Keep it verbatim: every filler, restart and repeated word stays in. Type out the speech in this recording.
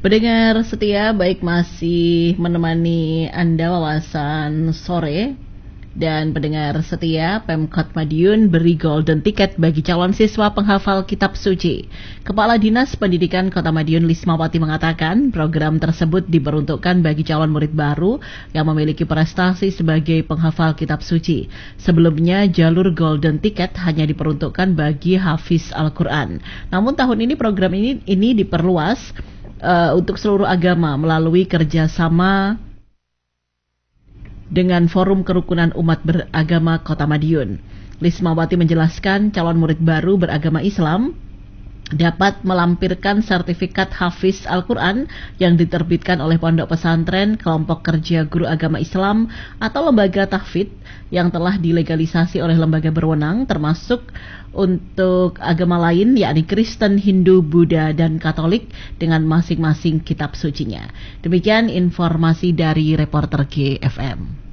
Pendengar setia, baik masih menemani Anda wawasan sore. Dan pendengar setia, Pemkot Madiun beri golden ticket bagi calon siswa penghafal kitab suci. Kepala Dinas Pendidikan Kota Madiun Lismawati mengatakan program tersebut diperuntukkan bagi calon murid baru yang memiliki prestasi sebagai penghafal kitab suci. Sebelumnya jalur golden ticket hanya diperuntukkan bagi hafiz Al-Quran. Namun tahun ini program ini, ini diperluas uh, untuk seluruh agama melalui kerjasama dengan Forum Kerukunan Umat Beragama Kota Madiun. Lismawati menjelaskan calon murid baru beragama Islam dapat melampirkan sertifikat hafiz Al-Quran yang diterbitkan oleh pondok pesantren, kelompok kerja guru agama Islam, atau lembaga tahfidz yang telah dilegalisasi oleh lembaga berwenang, termasuk untuk agama lain yakni Kristen, Hindu, Buddha, dan Katolik dengan masing-masing kitab sucinya. Demikian informasi dari reporter G F M.